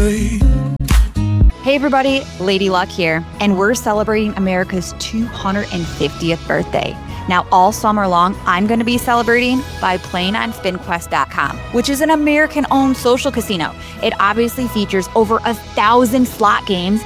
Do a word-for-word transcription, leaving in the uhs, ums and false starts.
Hey everybody, Lady Luck here, and we're celebrating America's two hundred fiftieth birthday. Now, all summer long, I'm going to be celebrating by playing on spin quest dot com, which is an American-owned social casino. It obviously features over a thousand slot games